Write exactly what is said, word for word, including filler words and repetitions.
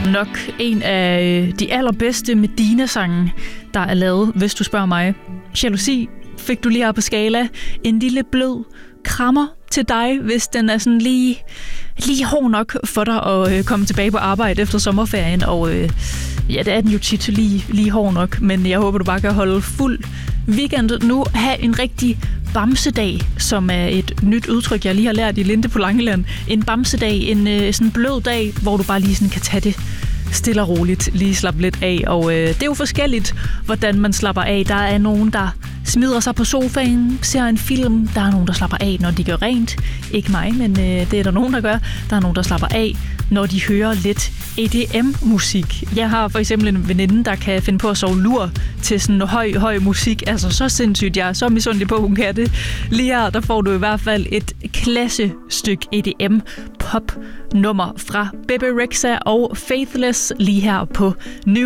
nok en af de allerbedste Medina-sange, der er lavet, hvis du spørger mig. Jalousi fik du lige her på skala. En lille blød krammer til dig, hvis den er sådan lige, lige hård nok for dig at øh, komme tilbage på arbejde efter sommerferien. Og øh, ja, det er den jo tit lige, lige hård nok, men jeg håber, du bare kan holde fuld weekend nu. Ha' en rigtig bamsedag, som er et nyt udtryk, jeg lige har lært i Linde på Langeland. En bamsedag, en øh, sådan blød dag, hvor du bare lige sådan kan tage det stille og roligt, lige slappe lidt af. Og øh, det er jo forskelligt, hvordan man slapper af. Der er nogen, der smider sig på sofaen, ser en film. Der er nogen, der slapper af, når de gør rent. Ikke mig, men øh, det er der nogen, der gør. Der er nogen, der slapper af, når de hører lidt E D M-musik. Jeg har for eksempel en veninde, der kan finde på at sove lur til sådan høj, høj musik. Altså så sindssygt. Jeg er så misundelig på, at hun kan det. Lige her, der får du i hvert fald et klassestykke E D M-pop-nummer fra Bebe Rexha og Faithless lige her på New